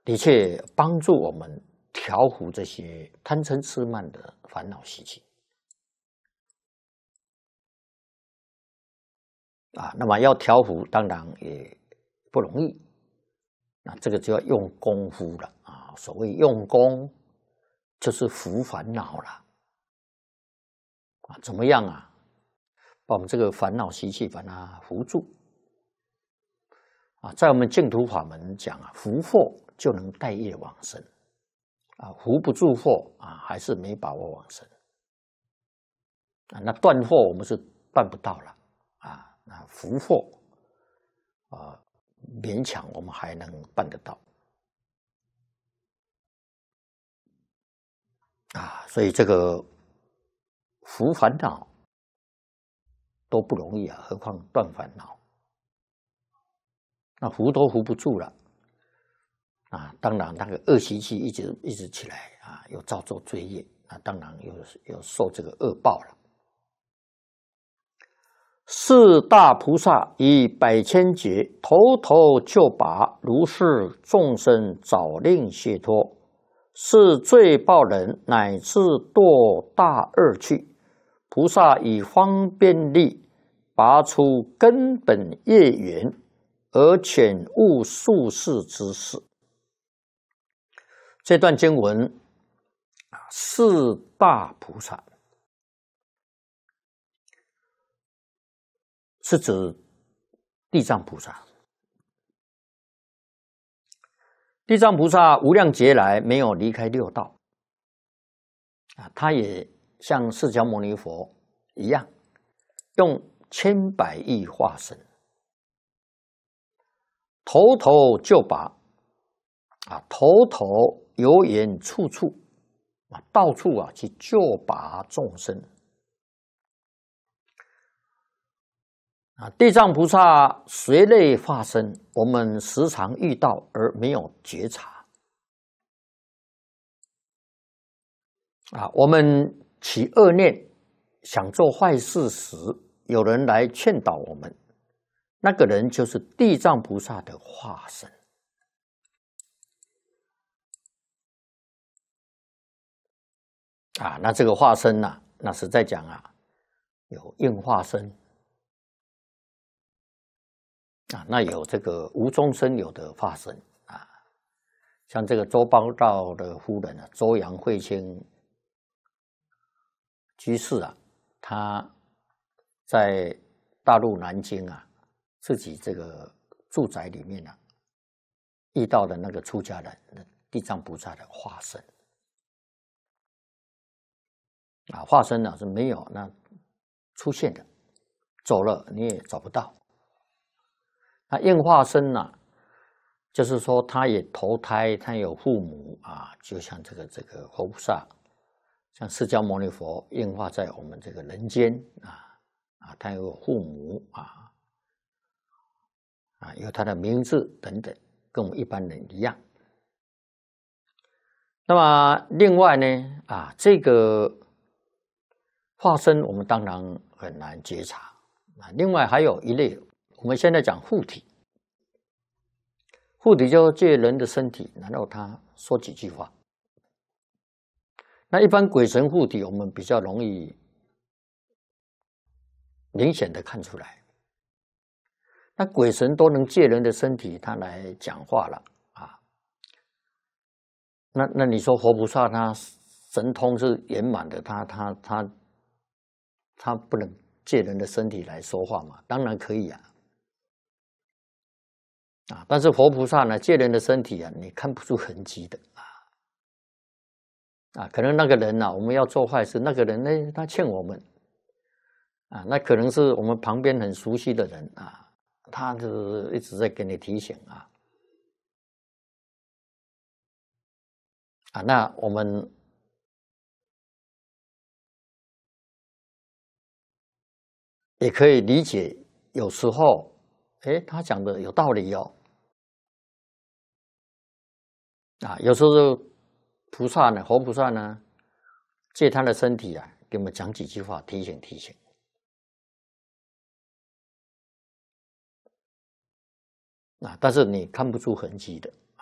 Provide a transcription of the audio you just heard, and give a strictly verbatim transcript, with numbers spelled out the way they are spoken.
的确帮助我们调伏这些贪嗔痴慢的烦恼习气啊。那么要调伏，当然也不容易，那这个就要用功夫了啊。所谓用功，就是伏烦恼了啊。怎么样啊？把我们这个烦恼习气把它伏住啊。在我们净土法门讲啊，伏惑就能带业往生啊，伏不住惑啊，还是没把握往生啊。那断惑我们是办不到了啊，那伏惑啊，勉强我们还能办得到啊。所以这个伏烦恼都不容易啊，何况断烦恼？那伏都伏不住了啊！当然，那个恶习气一直一直起来啊，有造作罪业，那当然有有受这个恶报了。四大菩萨以百千劫头头就拔，如是众生早令解脱，是罪报人乃至堕大恶趣。菩萨以方便力拔出根本业缘，而遣悟术士之事。这段经文啊，四大菩萨是指地藏菩萨。地藏菩萨无量劫来没有离开六道啊，他也像释迦牟尼佛一样，用千百亿化身，头头就拔啊，头头有缘处处啊，到处啊去救拔众生啊。地藏菩萨随类化身，我们时常遇到而没有觉察啊。我们起恶念，想做坏事时，有人来劝导我们，那个人就是地藏菩萨的化身啊。那这个化身呢、啊，那实在讲啊，有应化身啊，那有这个无中生有的化身啊，像这个周邦道的夫人啊，周杨慧清居士啊，他在大陆南京啊，自己这个住宅里面啊，遇到的那个出家人，地藏菩萨的化身啊，化身呢是没有那出现的，走了你也找不到。那应化身呢、啊，就是说他也投胎，他有父母啊，就像这个这个佛菩萨，像释迦牟尼佛应化在我们这个人间啊啊，他有父母啊啊，有他的名字等等，跟我们一般人一样。那么另外呢啊，这个化身我们当然很难觉察啊。另外还有一类，我们现在讲护体，护体就借人的身体，然后他说几句话。那一般鬼神护体，我们比较容易明显的看出来。那鬼神都能借人的身体，他来讲话了啊。那那你说佛菩萨他神通是圆满的，他他他他不能借人的身体来说话吗？当然可以啊。啊，但是佛菩萨呢，借人的身体啊，你看不出痕迹的啊。啊，可能那个人呢、啊，我们要做坏事，那个人呢，他欠我们啊，那可能是我们旁边很熟悉的人啊。他就是一直在给你提醒啊，啊，那我们也可以理解，有时候，哎，他讲的有道理哦，啊，有时候菩萨呢，活菩萨呢，借他的身体啊，给我们讲几句话，提醒提醒。啊，但是你看不出痕迹的